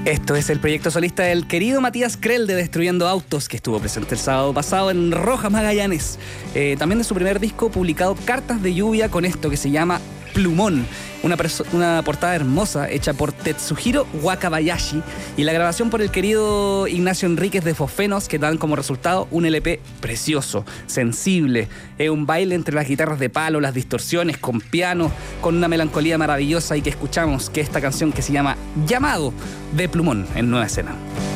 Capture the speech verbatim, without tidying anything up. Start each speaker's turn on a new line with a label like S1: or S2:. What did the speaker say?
S1: Esto es el proyecto solista del querido Matías Krell de Destruyendo Autos, que estuvo presente el sábado pasado en Rojas Magallanes. Eh, también de su primer disco publicado, Cartas de Lluvia, con esto que se llama Plumón. Una, una portada hermosa hecha por Tetsuhiro Wakabayashi y la grabación por el querido Ignacio Enríquez de Fosfenos, que dan como resultado un L P precioso, sensible. Es un baile entre las guitarras de palo, las distorsiones, con piano, con una melancolía maravillosa, y que escuchamos que esta canción que se llama Llamado, de Plumón, en Nueva Escena.